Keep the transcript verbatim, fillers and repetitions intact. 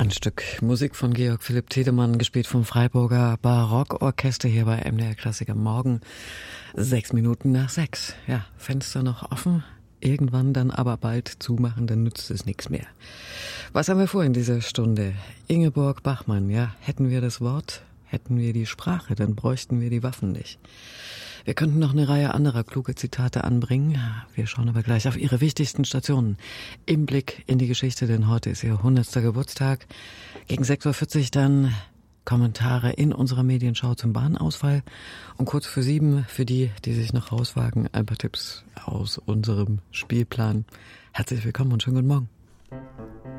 Ein Stück Musik von Georg Philipp Tiedemann, gespielt vom Freiburger Barockorchester hier bei M D R Klassik am Morgen. Sechs Minuten nach sechs. Ja, Fenster noch offen. Irgendwann dann aber bald zumachen, dann nützt es nichts mehr. Was haben wir vor in dieser Stunde? Ingeborg Bachmann, ja, hätten wir das Wort, hätten wir die Sprache, dann bräuchten wir die Waffen nicht. Wir könnten noch eine Reihe anderer kluge Zitate anbringen. Wir schauen aber gleich auf ihre wichtigsten Stationen im Blick in die Geschichte, denn heute ist ihr hundertster Geburtstag. Gegen sechs Uhr vierzig dann Kommentare in unserer Medienschau zum Bahnausfall. Und kurz vor sieben, für die, die sich noch rauswagen, ein paar Tipps aus unserem Spielplan. Herzlich willkommen und schönen guten Morgen.